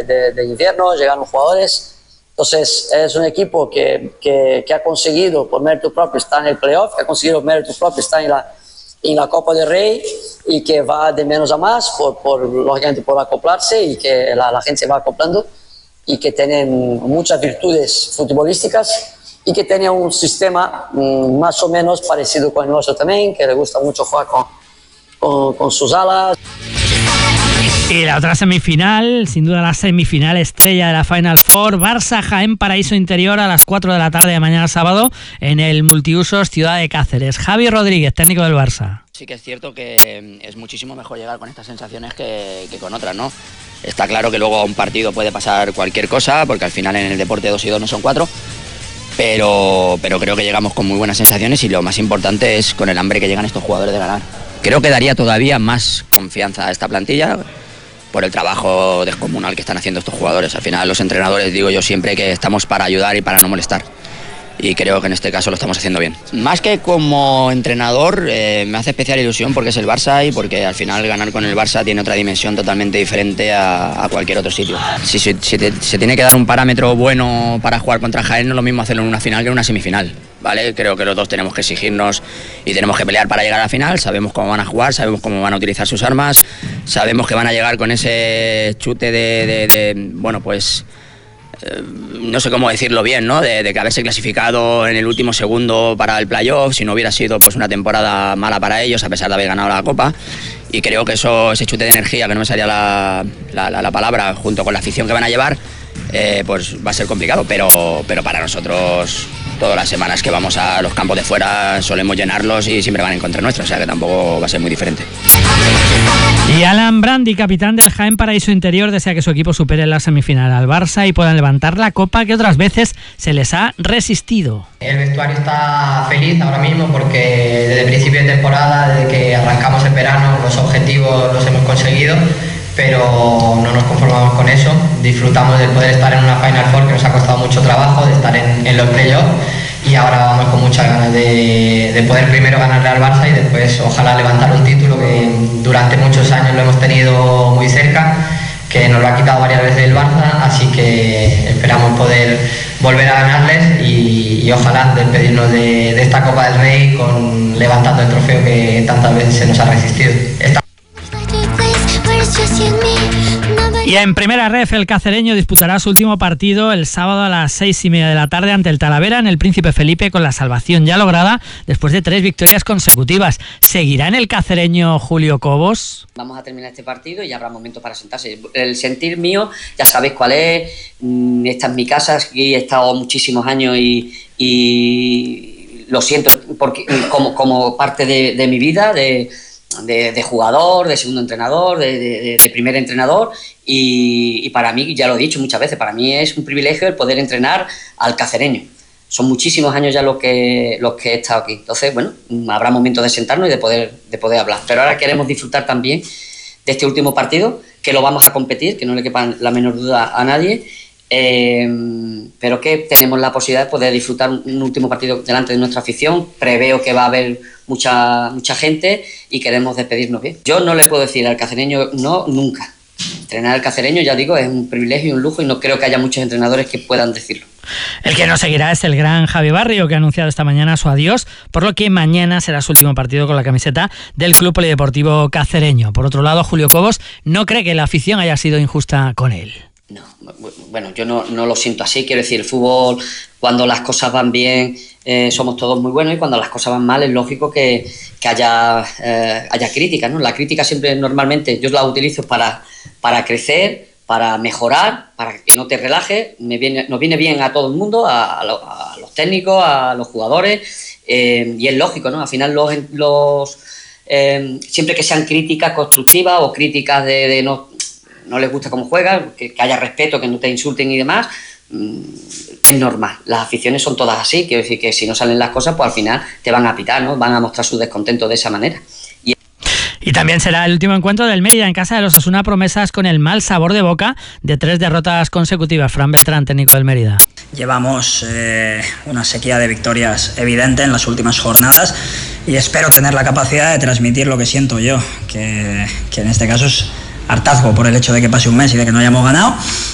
de invierno, llegaron jugadores. Entonces es un equipo que ha conseguido por mérito propio estar en el playoff, que ha conseguido por mérito propio estar en la Copa del Rey y que va de menos a más lógicamente por acoplarse y que la gente se va acoplando y que tienen muchas virtudes futbolísticas y que tiene un sistema más o menos parecido con el nuestro también, que le gusta mucho jugar con sus alas. Y la otra semifinal, sin duda la semifinal estrella de la Final Four, Barça-Jaén Paraíso Interior a las 4 de la tarde de mañana sábado en el multiusos Ciudad de Cáceres. Javi Rodríguez, técnico del Barça. Sí que es cierto que es muchísimo mejor llegar con estas sensaciones que con otras, ¿no? Está claro que luego a un partido puede pasar cualquier cosa, porque al final en el deporte 2 y 2 no son 4, pero creo que llegamos con muy buenas sensaciones y lo más importante es con el hambre que llegan estos jugadores de ganar. Creo que daría todavía más confianza a esta plantilla por el trabajo descomunal que están haciendo estos jugadores. Al final los entrenadores, digo yo siempre que estamos para ayudar y para no molestar. Y creo que en este caso lo estamos haciendo bien. Más que como entrenador, me hace especial ilusión porque es el Barça y porque al final ganar con el Barça tiene otra dimensión totalmente diferente a cualquier otro sitio. Si se tiene que dar un parámetro bueno para jugar contra Jaén, no es lo mismo hacerlo en una final que en una semifinal, ¿vale? Creo que los dos tenemos que exigirnos y tenemos que pelear para llegar a la final. Sabemos cómo van a jugar, sabemos cómo van a utilizar sus armas, sabemos que van a llegar con ese chute bueno, pues no sé cómo decirlo bien, ¿no? De que haberse clasificado en el último segundo para el playoff, si no hubiera sido pues una temporada mala para ellos, a pesar de haber ganado la Copa. Y creo que ese chute de energía, que no me salía la palabra, junto con la afición que van a llevar, pues va a ser complicado, pero para nosotros todas las semanas que vamos a los campos de fuera solemos llenarlos y siempre van en contra nuestra, o sea que tampoco va a ser muy diferente. Y Alan Brandi, capitán del Jaén Paraíso Interior, desea que su equipo supere en la semifinal al Barça y puedan levantar la copa que otras veces se les ha resistido. El vestuario está feliz ahora mismo porque desde el principio de temporada, desde que arrancamos el verano, los objetivos los hemos conseguido, pero no nos conformamos con eso. Disfrutamos de poder estar en una Final Four que nos ha costado mucho trabajo, de estar en los playoffs, y ahora vamos con muchas ganas de poder primero ganarle al Barça y después ojalá levantar un título que durante muchos años lo hemos tenido muy cerca, que nos lo ha quitado varias veces el Barça, así que esperamos poder volver a ganarles y ojalá despedirnos de esta Copa del Rey levantando el trofeo que tantas veces se nos ha resistido. Y en Primera Ref, el cacereño disputará su último partido el sábado a las 6:30 de la tarde ante el Talavera en el Príncipe Felipe, con la salvación ya lograda después de 3 victorias consecutivas. ¿Seguirá en el cacereño Julio Cobos? Vamos a terminar este partido y ya habrá momento para sentarse. El sentir mío, ya sabéis cuál es. Esta es mi casa, aquí he estado muchísimos años y lo siento porque, como parte de mi vida, de jugador, de segundo entrenador, de primer entrenador, y para mí, ya lo he dicho muchas veces, para mí es un privilegio el poder entrenar al cacereño. Son muchísimos años ya los que he estado aquí. Entonces, bueno, habrá momentos de sentarnos y de poder hablar. Pero ahora queremos disfrutar también de este último partido, que lo vamos a competir, que no le quepa la menor duda a nadie, pero que tenemos la posibilidad de poder disfrutar un último partido delante de nuestra afición. Preveo que va a haber mucha gente y queremos despedirnos bien. Yo no le puedo decir al cacereño no, nunca. Entrenar al cacereño, ya digo, es un privilegio y un lujo, y no creo que haya muchos entrenadores que puedan decirlo. El que no seguirá es el gran Javi Barrio, que ha anunciado esta mañana su adiós, por lo que mañana será su último partido con la camiseta del Club Polideportivo Cacereño. Por otro lado, Julio Cobos no cree que la afición haya sido injusta con él. No, bueno, yo no lo siento así. Quiero decir, el fútbol, cuando las cosas van bien, somos todos muy buenos, y cuando las cosas van mal es lógico que haya críticas, ¿no? La crítica siempre, normalmente, yo la utilizo para crecer, para mejorar, para que no te relajes. Nos viene bien a todo el mundo, a los técnicos, a los jugadores, y es lógico, ¿no? Al final siempre que sean críticas constructivas o críticas de no les gusta cómo juegan, que haya respeto, que no te insulten y demás, es normal. Las aficiones son todas así. Quiero decir que si no salen las cosas, pues al final te van a pitar, ¿no? Van a mostrar su descontento de esa manera. Y también será el último encuentro del Mérida en casa de los Osasuna Promesas, con el mal sabor de boca de 3 derrotas consecutivas. Fran Beltrán, técnico del Mérida. Llevamos una sequía de victorias evidente en las últimas jornadas y espero tener la capacidad de transmitir lo que siento yo, que en este caso es hartazgo por el hecho de que pase un mes y de que no hayamos ganado,